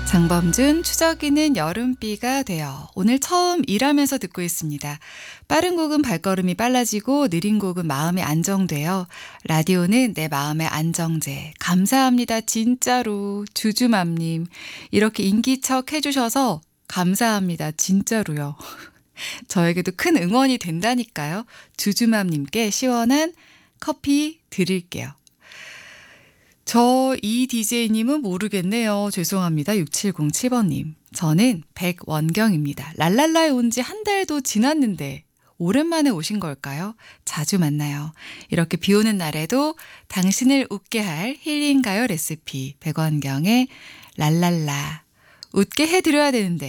장범준 추석이는 여름비가 되어 오늘 처음 일하면서 듣고 있습니다. 빠른 곡은 발걸음이 빨라지고 느린 곡은 마음이 안정되어 라디오는 내 마음의 안정제. 감사합니다. 진짜로. 주주맘님 이렇게 인기척 해주셔서 감사합니다. 진짜로요. 저에게도 큰 응원이 된다니까요. 주주맘님께 시원한 커피 드릴게요. 이 DJ님은 모르겠네요. 죄송합니다. 6707번님. 저는 백원경입니다. 랄랄라에 온 지 한 달도 지났는데 오랜만에 오신 걸까요? 자주 만나요. 이렇게 비 오는 날에도 당신을 웃게 할 힐링가요 레시피 백원경의 랄랄라. 웃게 해드려야 되는데